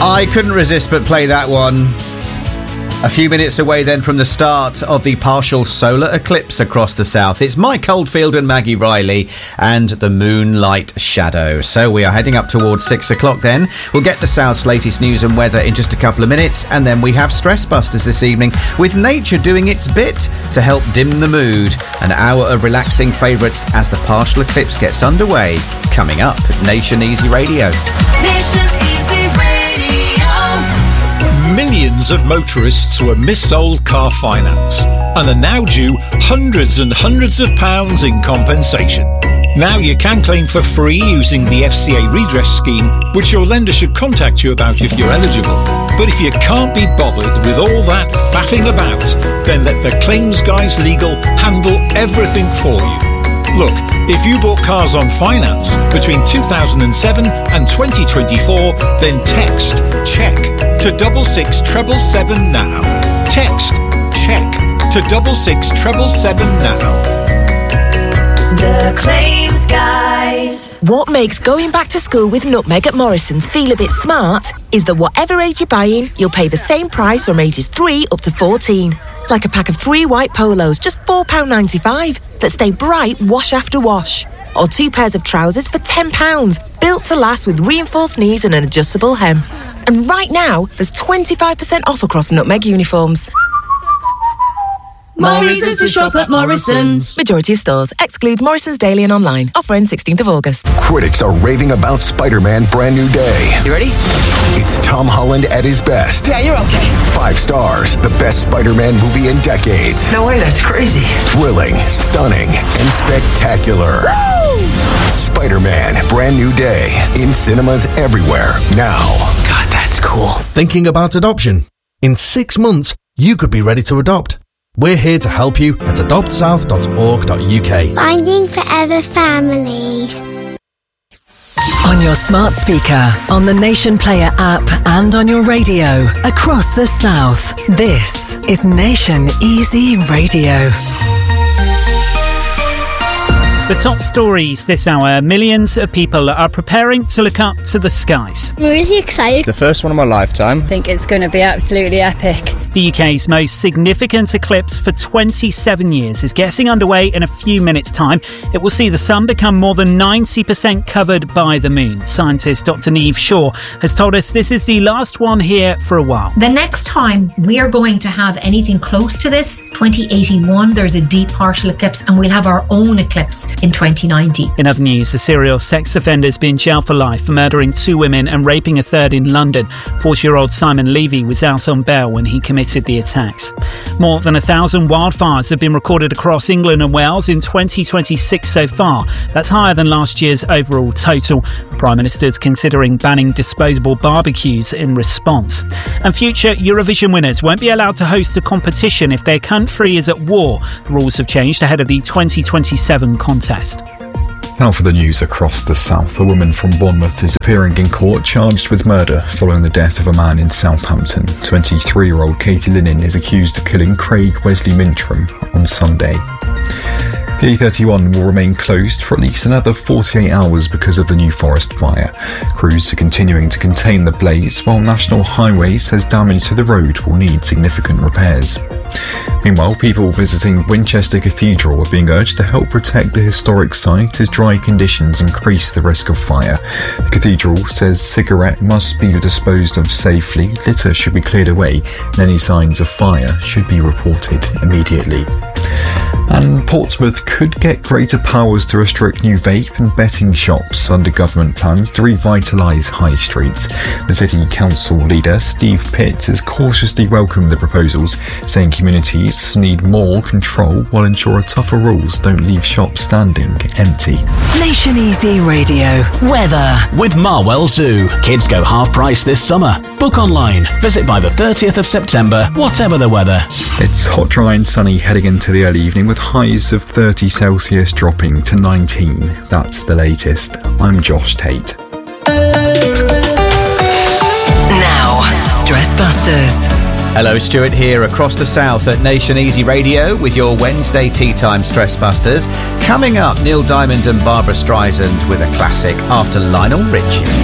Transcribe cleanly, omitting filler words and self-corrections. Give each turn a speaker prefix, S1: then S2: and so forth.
S1: I couldn't resist but play that one. A few minutes away then from the start of the partial solar eclipse across the south. It's Mike Oldfield and Maggie Riley and the Moonlight Shadow. So we are heading up towards 6 o'clock then. We'll get the South's latest news and weather in just a couple of minutes. And then we have Stress Busters this evening with nature doing its bit to help dim the mood. An hour of relaxing favourites as the partial eclipse gets underway. Coming up at Nation Easy Radio.
S2: Nation Easy Radio.
S3: Millions of motorists were missold car finance and are now due hundreds and hundreds of pounds in compensation. Now you can claim for free using the FCA redress scheme, which your lender should contact you about if you're eligible. But if you can't be bothered with all that faffing about, then let the Claims Guys Legal handle everything for you. Look, if you bought cars on finance between 2007 and 2024, then text CHECK to 66777 now. Text CHECK to 66777 now.
S4: The Claims Guys.
S5: What makes going back to school with Nutmeg at Morrison's feel a bit smart is that whatever age you're buying, you'll pay the same price from ages 3 up to 14. Like a pack of 3 white polos, just £4.95, that stay bright wash after wash. Or 2 pairs of trousers for £10, built to last with reinforced knees and an adjustable hem. And right now, there's 25% off across Nutmeg uniforms.
S4: More reasons to shop at Morrison's.
S5: Majority of stores. Excludes Morrison's Daily and online. Offer ends 16th of August.
S6: Critics are raving about Spider-Man Brand New Day.
S7: You ready?
S6: It's Tom Holland at his best.
S7: Yeah, you're okay.
S6: 5 stars. The best Spider-Man movie in decades.
S7: No way, that's crazy.
S6: Thrilling, stunning, and spectacular.
S7: Woo!
S6: Spider-Man Brand New Day. In cinemas everywhere now.
S7: God, that's cool.
S8: Thinking about adoption? In 6 months, you could be ready to adopt. We're here to help you at adoptsouth.org.uk.
S9: Finding Forever Families.
S10: On your smart speaker, on the Nation Player app, and on your radio across the South. This is Nation Easy Radio.
S11: The top stories this hour. Millions of people are preparing to look up to the skies.
S9: I'm really excited.
S12: The first one of my lifetime.
S13: I think it's going to be absolutely epic.
S11: The UK's most significant eclipse for 27 years is getting underway in a few minutes' time. It will see the sun become more than 90% covered by the moon. Scientist Dr. Niamh Shaw has told us this is the last one here for a while.
S14: The next time we are going to have anything close to this, 2081, there's a deep partial eclipse, and we'll have our own eclipse in 2090.
S11: In other news, a serial sex offender has been jailed for life for murdering 2 women and raping a third in London. 40-year-old Simon Levy was out on bail when he committed the attacks. More than 1,000 wildfires have been recorded across England and Wales in 2026 so far. That's higher than last year's overall total. The Prime Minister's considering banning disposable barbecues in response. And future Eurovision winners won't be allowed to host a competition if their country is at war. The rules have changed ahead of the 2027 contest.
S15: Now for the news across the south. A woman from Bournemouth is appearing in court charged with murder following the death of a man in Southampton. 23-year-old Katie Linnan is accused of killing Craig Wesley Mintram on Sunday. The A31 will remain closed for at least another 48 hours because of the New Forest fire. Crews are continuing to contain the blaze, while National Highway says damage to the road will need significant repairs. Meanwhile, people visiting Winchester Cathedral are being urged to help protect the historic site as dry conditions increase the risk of fire. The cathedral says cigarette must be disposed of safely, litter should be cleared away, and any signs of fire should be reported immediately. And Portsmouth could get greater powers to restrict new vape and betting shops under government plans to revitalise high streets. The City Council leader, Steve Pitt, has cautiously welcomed the proposals, saying communities need more control while ensuring tougher rules don't leave shops standing empty.
S10: Nation Easy Radio. Weather.
S16: With Marwell Zoo. Kids go half price this summer. Book online. Visit by the 30th of September, whatever the weather.
S15: It's hot, dry and sunny heading into the early evening with highs of 30 Celsius dropping to 19. That's the latest. I'm Josh Tate.
S10: Now, Stress Busters.
S1: Hello, Stuart here across the south at Nation Easy Radio with your Wednesday Tea Time Stress Busters. Coming up, Neil Diamond and Barbara Streisand with a classic after Lionel Richie.